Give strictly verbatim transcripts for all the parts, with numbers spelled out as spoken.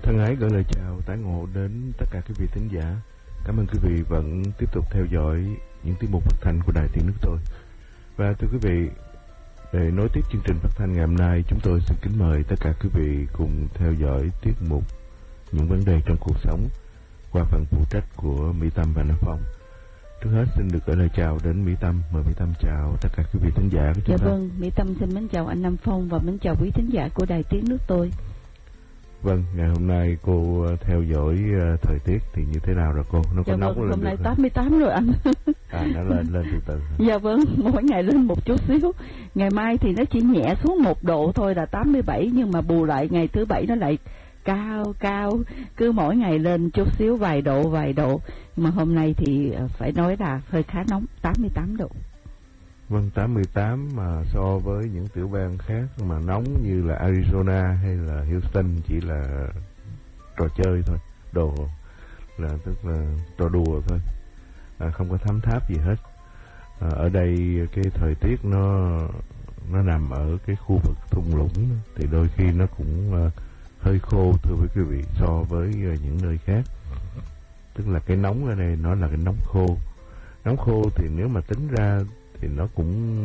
Thân ái gửi lời chào tái ngộ đến tất cả quý vị thính giả. Cảm ơn quý vị vẫn tiếp tục theo dõi những tiết mục phát thanh của Đài Tiếng Nước Tôi. Và thưa quý vị, để nối tiếp chương trình phát thanh ngày hôm nay, chúng tôi xin kính mời tất cả quý vị cùng theo dõi tiết mục Những vấn đề trong cuộc sống qua phần phụ trách của Mỹ Tâm và Nam Phong. Trước hết xin được gửi lời chào đến Mỹ Tâm. Mời Mỹ Tâm chào tất cả quý vị thính giả của chúng dạ ta. Dạ vâng, Mỹ Tâm xin mến chào anh Nam Phong và mến chào quý thính giả của Đài Tiếng Nước Tôi. Vâng, ngày hôm nay cô theo dõi uh, thời tiết thì như thế nào rồi cô? Nó có dạ nóng vâng, lên hôm nay được tám mươi tám rồi anh. À, nó lên lên từ từ. Dạ vâng, mỗi ngày lên một chút xíu. Ngày mai thì nó chỉ nhẹ xuống một độ thôi là tám mươi bảy, nhưng mà bù lại ngày thứ bảy nó lại cao cao, cứ mỗi ngày lên chút xíu vài độ vài độ. Mà hôm nay thì phải nói là hơi khá nóng, tám mươi tám độ. Vâng, tám mươi tám mà so với những tiểu bang khác mà nóng như là Arizona hay là Houston chỉ là trò chơi thôi, đồ là tức là trò đùa thôi, à, không có thấm tháp gì hết. À, ở đây cái thời tiết nó nó nằm ở cái khu vực thung lũng thì đôi khi nó cũng uh, hơi khô thưa với quý vị so với uh, những nơi khác. Tức là cái nóng ở đây nó là cái nóng khô. Nóng khô thì nếu mà tính ra thì nó cũng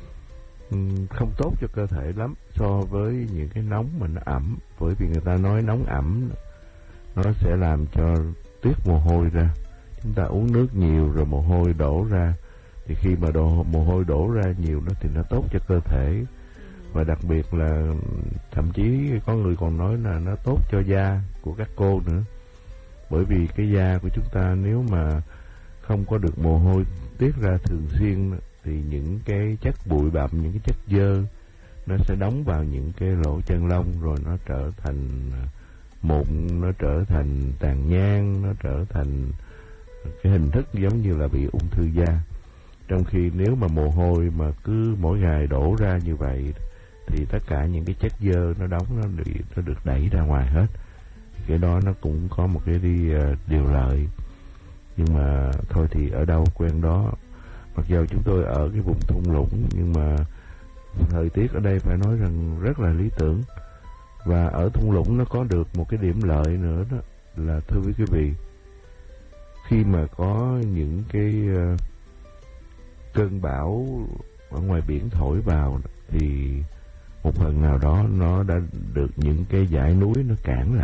không tốt cho cơ thể lắm so với những cái nóng mà nó ẩm, bởi vì người ta nói nóng ẩm nó sẽ làm cho tiết mồ hôi ra. Chúng ta uống nước nhiều rồi mồ hôi đổ ra, thì khi mà đổ, mồ hôi đổ ra nhiều đó thì nó tốt cho cơ thể, và đặc biệt là thậm chí có người còn nói là nó tốt cho da của các cô nữa, bởi vì cái da của chúng ta nếu mà không có được mồ hôi tiết ra thường xuyên thì những cái chất bụi bặm, những cái chất dơ nó sẽ đóng vào những cái lỗ chân lông, rồi nó trở thành mụn, nó trở thành tàn nhang, nó trở thành cái hình thức giống như là bị ung thư da. Trong khi nếu mà mồ hôi mà cứ mỗi ngày đổ ra như vậy thì tất cả những cái chất dơ nó đóng nó được, nó được đẩy ra ngoài hết. Cái đó nó cũng có một cái đi uh, điều lợi. Nhưng mà thôi thì ở đâu quen đó. Mặc dù chúng tôi ở cái vùng thung lũng nhưng mà thời tiết ở đây phải nói rằng rất là lý tưởng. Và ở thung lũng nó có được một cái điểm lợi nữa đó là, thưa quý vị, khi mà có những cái uh, cơn bão ở ngoài biển thổi vào thì một phần nào đó nó đã được những cái dãy núi nó cản lại.